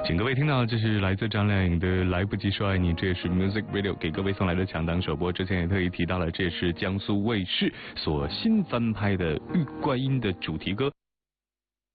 请各位听到，这是来自张靓颖的《来不及说爱你》，这也是 Music Radio 给各位送来的强档首播。之前也特意提到了，这是江苏卫视所新翻拍的《玉观音》的主题歌。